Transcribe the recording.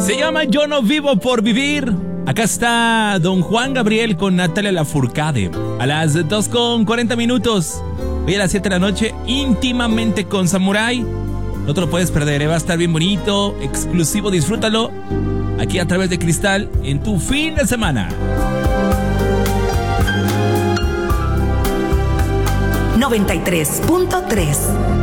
Se llama Yo no vivo por vivir. Acá está Don Juan Gabriel con Natalia Lafourcade. A las 2:40. Hoy a las 7 de la noche, íntimamente con Samurai. No te lo puedes perder, va a estar bien bonito, exclusivo, disfrútalo. Aquí a través de Cristal, en tu fin de semana. 93.3